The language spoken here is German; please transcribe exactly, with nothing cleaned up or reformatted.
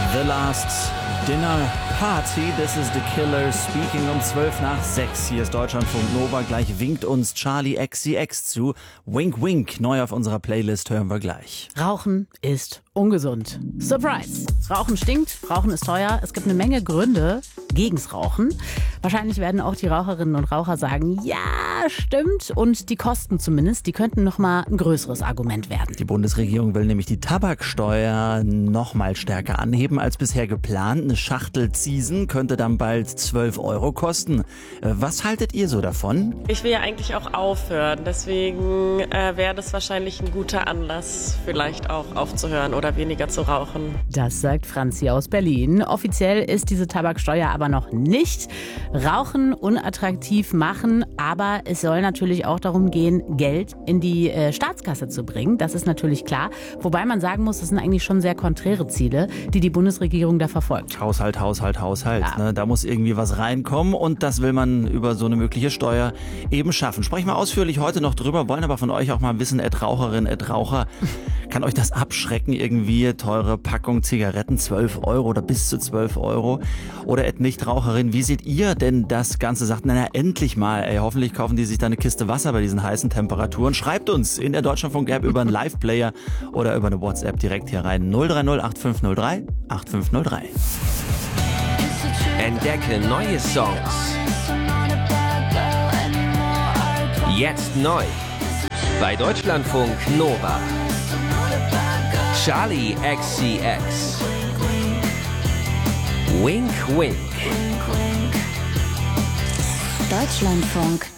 The Last Dinner Party, this is The Killers, speaking um zwölf nach sechs. Hier ist Deutschlandfunk Nova, gleich winkt uns Charli X C X zu. Wink Wink, neu auf unserer Playlist, hören wir gleich. Rauchen ist ungesund. Surprise! Rauchen stinkt, Rauchen ist teuer. Es gibt eine Menge Gründe gegens Rauchen. Wahrscheinlich werden auch die Raucherinnen und Raucher sagen, ja, stimmt. Und die Kosten zumindest, die könnten nochmal ein größeres Argument werden. Die Bundesregierung will nämlich die Tabaksteuer noch mal stärker anheben als bisher geplant. Eine Schachtel Ziesen könnte dann bald zwölf Euro kosten. Was haltet ihr so davon? Ich will ja eigentlich auch aufhören. Deswegen äh, wäre das wahrscheinlich ein guter Anlass, vielleicht auch aufzuhören oder weniger zu rauchen. Das sagt Franzi aus Berlin. Offiziell ist diese Tabaksteuer aber noch nicht. Rauchen unattraktiv machen, aber es soll natürlich auch darum gehen, Geld in die äh, Staatskasse zu bringen. Das ist natürlich klar. Wobei man sagen muss, das sind eigentlich schon sehr konträre Ziele, die die Bundesregierung da verfolgt. Haushalt, Haushalt, Haushalt. Ja. Ne? Da muss irgendwie was reinkommen und das will man über so eine mögliche Steuer eben schaffen. Sprechen wir ausführlich heute noch drüber, wollen aber von euch auch mal wissen, Ed Raucherin, Ed Raucher, kann euch das abschrecken irgendwie? Teure Packung Zigaretten, zwölf Euro oder bis zu zwölf Euro. Oder Ed Nichtraucherin, wie seht ihr denn das Ganze? Sagt, na, na endlich mal, ey, hoffentlich kaufen die sich da eine Kiste Wasser bei diesen heißen Temperaturen. Schreibt uns in der Deutschlandfunk-App über einen Live-Player oder über eine WhatsApp direkt hier rein. null drei null acht fünf null drei acht fünf null drei. Entdecke neue Songs. Jetzt neu. Bei Deutschlandfunk Nova. Charli X C X. Wink Wink. Deutschlandfunk